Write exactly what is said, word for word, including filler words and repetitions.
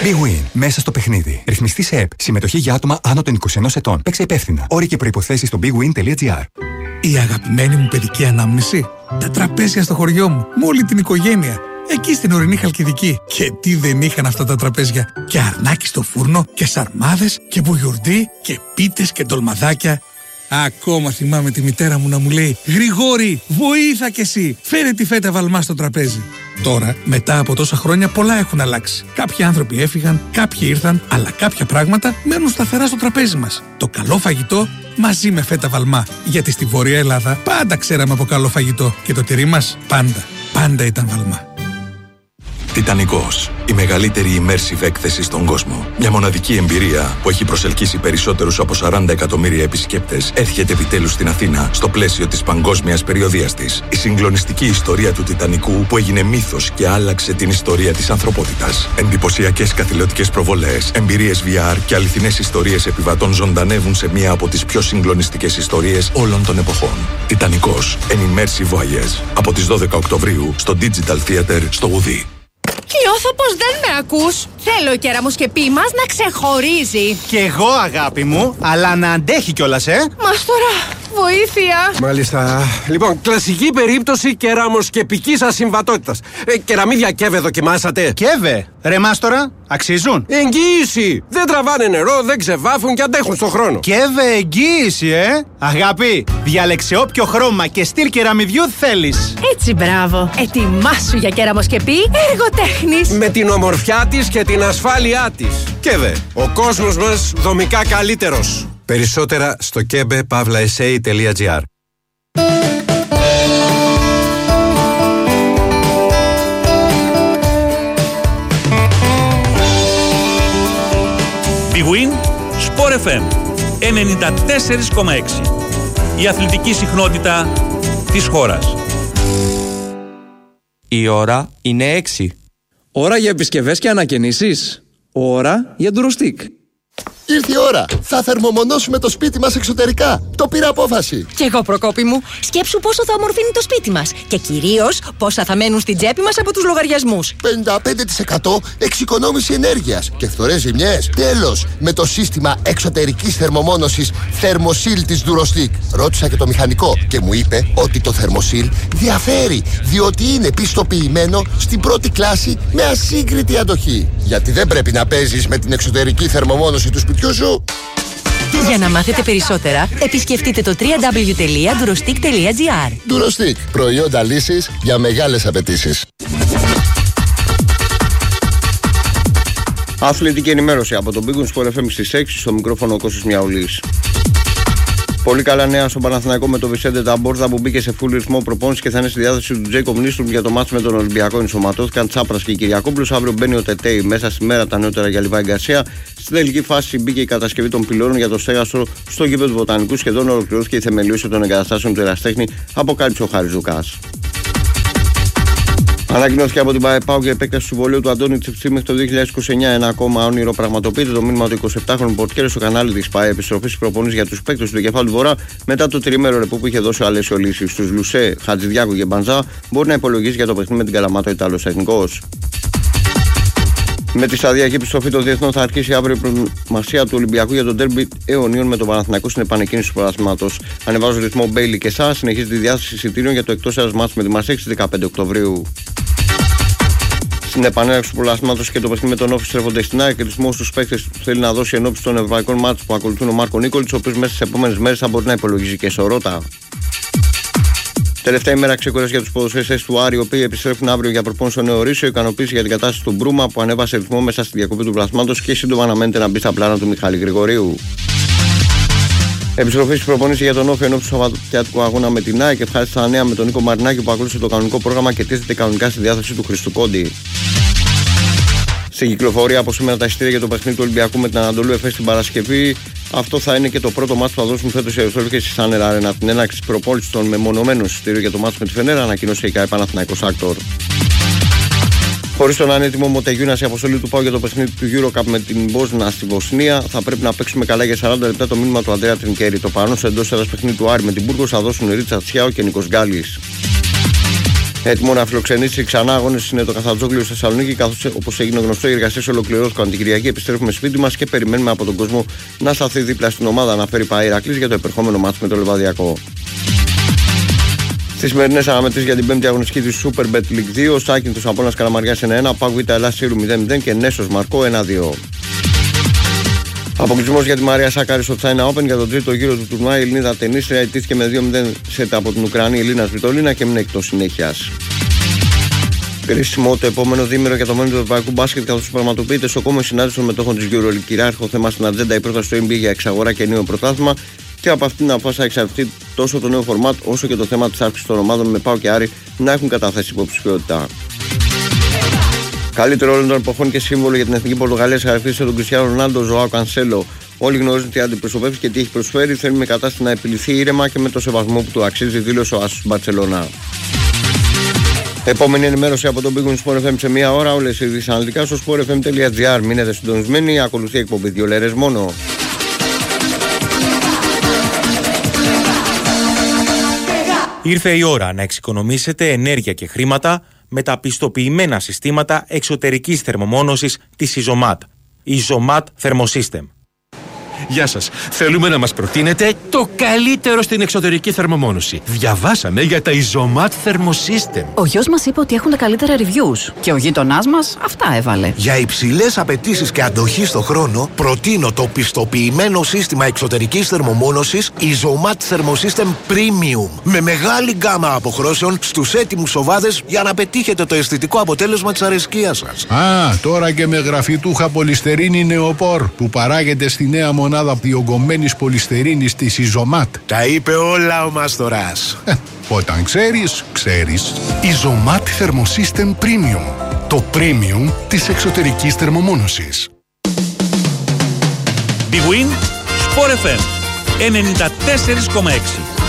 Big Win. Μέσα στο παιχνίδι. Ρυθμιστή σε ΕΠ. Συμμετοχή για άτομα άνω των είκοσι ενός ετών. Παίξε υπεύθυνα. Όροι και προϋποθέσεις στο big win τελεία gr. Η αγαπημένη μου παιδική ανάμνηση. Τα τραπέζια στο χωριό μου. Με όλη την οικογένεια. Εκεί στην ορεινή Χαλκιδική. Και τι δεν είχαν αυτά τα τραπέζια. Και αρνάκι στο φούρνο. Και σαρμάδες. Και μπουγιουρντί. Και πίτες και ντολμαδάκια. Ακόμα θυμάμαι τη μητέρα μου να μου λέει «Γρηγόρη, βοήθα κι εσύ, φέρε τη φέτα βαλμά στο τραπέζι». Τώρα, μετά από τόσα χρόνια, πολλά έχουν αλλάξει. Κάποιοι άνθρωποι έφυγαν, κάποιοι ήρθαν, αλλά κάποια πράγματα μένουν σταθερά στο τραπέζι μας. Το καλό φαγητό μαζί με φέτα βαλμά. Γιατί στη Βόρεια Ελλάδα πάντα ξέραμε από καλό φαγητό. Και το τυρί μας πάντα, πάντα ήταν βαλμά. Τιτανικός. Η μεγαλύτερη immersive έκθεση στον κόσμο. Μια μοναδική εμπειρία που έχει προσελκύσει περισσότερους από σαράντα εκατομμύρια επισκέπτες έρχεται επιτέλους στην Αθήνα στο πλαίσιο της παγκόσμιας περιοδείας της. Η συγκλονιστική ιστορία του Τιτανικού που έγινε μύθος και άλλαξε την ιστορία της ανθρωπότητας. Εντυπωσιακές καθηλωτικές προβολές, εμπειρίες βι αρ και αληθινές ιστορίες επιβατών ζωντανεύουν σε μία από τις πιο συγκλονιστικές ιστορίες όλων των εποχών. Τιτανικός. An immersive voyage. Από τις δώδεκα Οκτωβρίου στο Digital Theater στο Ουδί. Νιώθω πως δεν με ακούς. Θέλω η κεραμοσκεπή μας να ξεχωρίζει. Κι εγώ, αγάπη μου, αλλά να αντέχει κιόλας, ε. Μας τώρα, βοήθεια. Μάλιστα. Λοιπόν, κλασική περίπτωση κεραμοσκεπικής ασυμβατότητας. Ε, κεραμίδια Κέβε δοκιμάσατε? Κέβε, ρε Μάστορα, αξίζουν? Εγγύηση. Δεν τραβάνε νερό, δεν ξεβάφουν και αντέχουν στον χρόνο. Κέβε, εγγύηση, ε. Αγάπη, διάλεξε όποιο χρώμα και στυλ κεραμιδιού θέλεις. Έτσι, μπράβο. Ετοιμάσου για κεραμοσκεπή εργοτέχνης. Με την ομορφιά της και την ασφάλειά της. Κέβε, ο κόσμος μας δομικά καλύτερος. Περισσότερα στο κέμπε παύλα ες έι τελεία τζι άρ. Big Win, Sport εφ εμ ενενήντα τέσσερα κόμμα έξι. Η αθλητική συχνότητα της χώρας. Η ώρα είναι έξι. Ώρα για επισκευές και ανακαινήσεις. Ώρα για ντουροστίκ. Ήρθε η ώρα. Θα θερμομονώσουμε το σπίτι μας εξωτερικά. Το πήρα απόφαση. Κι εγώ, Προκόπη μου. Σκέψου πόσο θα ομορφύνει το σπίτι μας. Και κυρίως πόσα θα μένουν στην τσέπη μας από τους λογαριασμούς. πενήντα πέντε τοις εκατό εξοικονόμηση ενέργειας και φθορές ζημιές. Τέλος, με το σύστημα εξωτερικής θερμομόνωσης Thermosil της Durostick. Ρώτησα και το μηχανικό και μου είπε ότι το Thermosil διαφέρει, διότι είναι πιστοποιημένο στην πρώτη κλάση με ασύγκριτη αντοχή. Γιατί δεν πρέπει να παίζεις με την εξωτερική θερμομόνωση του σπιτιού σου. Για να μάθετε περισσότερα, επισκεφτείτε το double-u double-u double-u τελεία durostick τελεία τζι άρ. Durostick, προϊόντα λύσης για μεγάλες απαιτήσεις. Αθλητική ενημέρωση από τον Big Win Sport εφ εμ στις έξι, στο μικρόφωνο ο Κώστας Μιαουλής. Πολύ καλά νέα στον Παναθηναϊκό με τον Βισέντε Ταμπόρδα που μπήκε σε full ρυθμό προπόνηση και θα είναι στη διάθεση του Τζέικομ Νίστρουμ για το μάτς με τον Ολυμπιακό. Ενσωματώθηκαν Τσάπρας και Κυριακόπουλος. Αύριο μπαίνει ο Τετέι μέσα στη μέρα τα νεότερα για Λιβάη Γκαρσία. Στην τελική φάση μπήκε η κατασκευή των πυλώνων για το στέγαστρο στο γήπεδο του Βοτανικού. Σχεδόν ολοκληρώθηκε η θεμελίωση των εγκαταστάσεων του Εραστέχνη, αποκάλυψε ο Χάρης Ζουκάς. Ανακοινώθηκε από την ΠΑΕΠΑΟ και επέκταση του συμβολαίου του Αντώνη Τσιφτσί μέχρι το δύο χιλιάδες είκοσι εννιά. Ένα ακόμα όνειρο πραγματοποιείται. Το μήνυμα του εικοσιεπτάχρονου πορτιέρη στο κανάλι της ΠΑΕ. Επιστροφή στις προπονήσεις για τους παίκτες του κεφάλου του Βορρά μετά το τριμέρο ρεπού που είχε δώσει ο Αλέσιο Λύση. Στους Λουσέ, Χατζηδιάκου και Μπανζά μπορεί να υπολογίσει για το παιχνίδι με την Καλαμάτο Ιταλός Εθνικός. Με τη σταδιακή επιστροφή των διεθνών θα αρχίσει αύριο η προετοιμασία του Ολυμπιακού για τον ντέρμπι αιωνίων με τον Παναθηναϊκό στην επανεκκίνηση του πρωταθλήματος. Ανεβάζουν ρυθμό Μπέιλι και Σα, συνεχίζει τη διάθεση εισιτήριων για το εκτός έδρας μάτς με τη Μαρσέη στις δεκαπέντε Οκτωβρίου. Στην επανέναρξη του πρωταθλήματος και το παιχνίδι με τον Όφη στρέφονται στην ΑΕΚ. Ρυθμό στους παίκτες που θέλει να δώσει ενόψει των ευρωπαϊκών μάτς που ακολουθούν ο Μάρκο Νίκολιτς, ο οποίος μέσα στις επόμενες μέρες θα μπορεί να υπολογίζει και σωρότα. Τελευταία ημέρα ξεκουράζει για τους ποδοσφαιριστές του Άρη, οι οποίοι επιστρέφουν αύριο για προπόνηση στο Νέο Ρήσιο. Ικανοποίηση για την κατάσταση του Μπρούμα που ανέβασε ρυθμό μέσα στη διακοπή του πρωταθλήματος και σύντομα αναμένεται να μπει στα πλάνα του Μιχάλη Γρηγορίου. Επιστροφή στην προπονήση για τον Όφη ενόψει του Σαββατιάτικου αγώνα με την ΑΕΚ. Ευχάριστα νέα με τον Νίκο Μαρινάκη που ακολούθησε το κανονικό πρόγραμμα και τίθεται κανονικά στη διάθεση του Χριστού Κόντι. Στην κυκλοφορία από σήμερα τα εισιτήρια για το παιχνίδι του Ολυμπιακού με την Ανατολού Εφές την Παρασκευή. Αυτό θα είναι και το πρώτο μάτς που θα δώσουν φέτος οι Ερυθρόλευκες στη Σάνερ Άρενα. Την έναρξη της προπόλησης των μεμονωμένων εισιτήριων για το μάτς με τη Φενέρα ανακοίνωσε η ΚΑΕ Παναθηναϊκός Άκτορ. Χωρίς τον ανέτοιμο Μοτεγιούνας, η αποστολή του ΠΑΟ για το παιχνίδι του EuroCup με την Μπόσνα στη Βοσνία θα πρέπει να παίξουμε καλά για σαράντα λεπτά. Το μήνυμα του Αντρέα Τρινκέρι. Το παρόν εντός έδρας παιχνίδι του Άρη με την Μπούργο θα δώσουν Ρίτσα Τσιάο και Νίκος Γκάλης. Έτοιμο να φιλοξενήσει ξανά αγώνες είναι το Καθατζόγλιο στη Θεσσαλονίκη, καθώς όπως έγινε γνωστό οι εργασίες ολοκληρώθηκαν την Κυριακή. Επιστρέφουμε σπίτι μας και περιμένουμε από τον κόσμο να σταθεί δίπλα στην ομάδα, αναφέρει Παΐρακλης για το επερχόμενο μάτς με το Λεβαδιακό. Στις σημερινές αναμετρήσεις για την πέμπτη αγωνιστική της Super Bet League δύο, Σάκινθος Απόλλωνας Καραμαριάς ένα ένα, Πάγου Β' Ελλάς Σύρου μηδέν μηδέν και Νέσος Μαρκό ένα δύο. Αποκλεισμός για τη Μαρία Σάκαρη στο China Open για τον τρίτο γύρο του τουρνουά. Η Ελληνίδα τενίστρια ιτήθηκε με δύο μηδέν σετ από την Ουκρανή Ελίνα Σβιτολίνα και μείνει εκτός συνέχειας. Κρίσιμο το επόμενο διήμερο για το μέλλον του ευρωπαϊκού μπάσκετ, καθώς πραγματοποιείται στο κόμμα συνάντηση των μετόχων της EuroLeague. Κυρίαρχο θέμα στην ατζέντα η πρόταση του N B A για εξαγορά και νέο πρωτάθλημα, και από αυτήν την απόφαση θα εξαρτηθεί τόσο το νέο φορμάτ όσο και το θέμα της αύξησης των ομάδων με ΠΑΟ και Άρη να έχουν καταθέσει υποψηφιότητα. Καλύτερο όλων των εποχών και σύμβολο για την εθνική Πορτογαλία χαρακτήρισε τον Κριστιάνο Ρονάλντο, Ζωάο Κανσέλο. Όλοι γνωρίζουν τι αντιπροσωπεύει και τι έχει προσφέρει. Θέλει με κατάσταση να επιληθεί ήρεμα και με το σεβασμό που του αξίζει, δήλωσε ο Άσος Μπαρτσελώνα. Επόμενη ενημέρωση από τον Big Win Sport εφ εμ σε μία ώρα. Όλες οι ειδήσεις αναλυτικά στο sport f m dot g r. Μείνετε συντονισμένοι. Ακολουθεί εκπομπή δύο λέρες μόνο. Ήρθε η ώρα να εξοικονομήσετε ενέργεια και χρήματα με τα πιστοποιημένα συστήματα εξωτερικής θερμομόνωσης της Isomat. Isomat Thermosystem. Γεια σας. Θέλουμε να μας προτείνετε το καλύτερο στην εξωτερική θερμομόνωση. Διαβάσαμε για τα Isomat Thermosystem. Ο γιος μας είπε ότι έχουν τα καλύτερα reviews και ο γείτονάς μας αυτά έβαλε. Για υψηλές απαιτήσεις και αντοχή στο χρόνο, προτείνω το πιστοποιημένο σύστημα εξωτερικής θερμομόνωσης Isomat Thermosystem Premium. Με μεγάλη γκάμα αποχρώσεων στους έτοιμους σοβάδες για να πετύχετε το αισθητικό αποτέλεσμα της αρεσκίας σας. Α, τώρα και με γραφιτούχα πολυστερίνη νεοπόρ που παράγεται στη νέα μονάδα διογκωμένης πολυστερίνης της Isomat. Τα είπε όλα ο Μάστορας. Ε, όταν ξέρεις, ξέρεις. Isomat Thermosystem Premium. Το premium της εξωτερικής θερμομόνωσης. Big Win Sport εφ εμ ενενήντα τέσσερα κόμμα έξι.